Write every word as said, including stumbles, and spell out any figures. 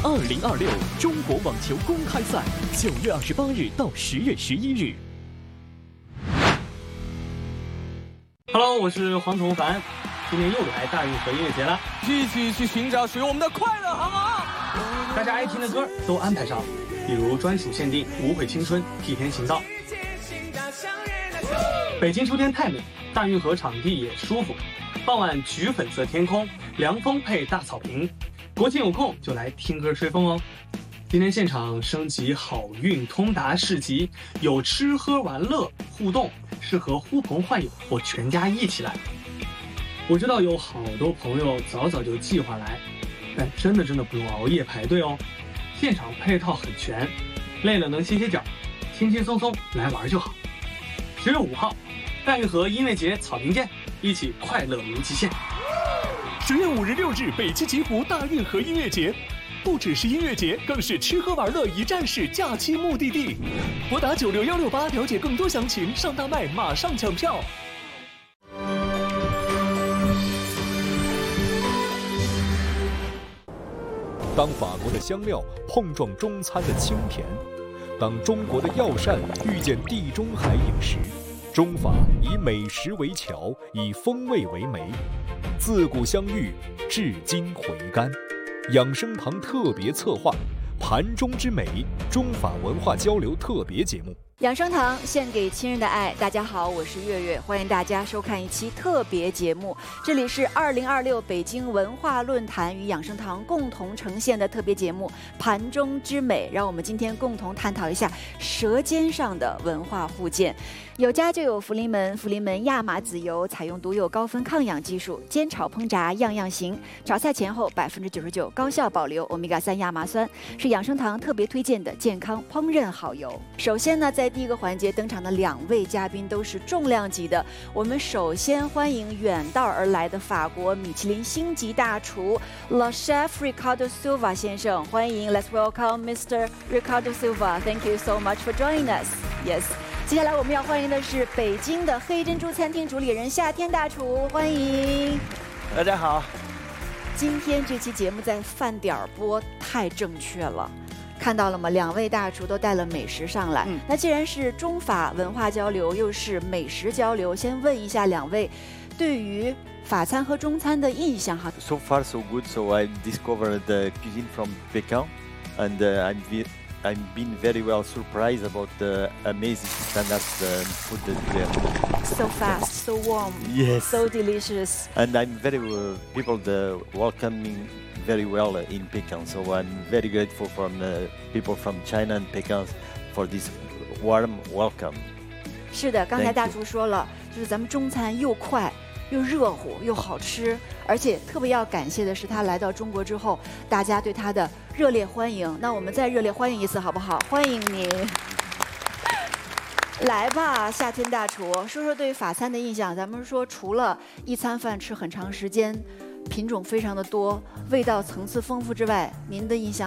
二零二六中国网球公开赛，九月二十八日到十月十一日。 Hello， 我是黄崇凡，今天又来大运河音乐节了， 一起去寻找属于我们的快乐，好吗？ 大家爱听的歌都安排上了，比如专属限定《无悔青春》、《替天行道》。北京秋天太美，大运河场地也舒服，傍晚橘粉色天空，凉风配大草坪。国庆有空就来听歌吹风哦。今天现场升级好运通达市集，有吃喝玩乐互动，适合呼朋唤友或全家一起来。我知道有好多朋友早早就计划来，但真的真的不用熬夜排队哦。现场配套很全，累了能歇歇脚，轻轻松松来玩就好。十月五号，大运河音乐节草坪见，一起快乐无极限。 十月五日六日，北京极湖大运河音乐节，不只是音乐节，更是吃喝玩乐一站式假期目的地。拨打九六幺六八了解更多详情，上大麦马上抢票。 当法国的香料碰撞中餐的清甜，当中国的药膳遇见地中海饮食，中法以美食为桥，以风味为媒，自古相遇，至今回甘。养生堂特别策划盘中之美中法文化交流特别节目。 养生堂献给亲人的爱。大家好，我是月月，欢迎大家收看一期特别节目。这里是二零二六北京文化论坛与养生堂共同呈现的特别节目《盘中之美》，让我们今天共同探讨一下舌尖上的文化互鉴。有家就有福临门，福临门亚麻籽油采用独有高分抗氧技术，煎炒烹炸样样行。炒菜前后百分之九十九高效保留欧米伽三亚麻酸，是养生堂特别推荐的健康烹饪好油。首先呢，在第一个环节登场的两位嘉宾都是重量级的。我们首先欢迎远道而来的法国米其林星级大厨 Le Chef Ricardo Silva 先生，欢迎 Let's welcome Mister Ricardo Silva. Thank you so much for joining us. Yes. 接下来我们要欢迎的是北京的黑珍珠餐厅主理人夏天大厨，欢迎。 大家好。 今天这期节目在饭点播，太正确了。看到了吗？两位大厨都带了美食上来。嗯、那既然是中法文化交流，又是美食交流，先问一下两位，对于法餐和中餐的印象哈。 So far so good. So I discovered the cuisine from Pekin, and uh, I'm I'm been very well surprised about the amazing standards uh, food there. So fast, so warm. Yes. So delicious. And I'm very uh, people the welcoming very well in Pekin. So I'm very grateful from uh, people from China and Pekin for this warm welcome. 是的，刚才大厨说了，就是咱们中餐又快又热乎又好吃，而且特别要感谢的是，他来到中国之后，大家对他的热烈欢迎。那我们再热烈欢迎一次好不好？欢迎您。来吧，夏天大厨，说说对法餐的印象。咱们说，除了一餐饭吃很长时间，品种非常的多，味道层次丰富之外，您的印象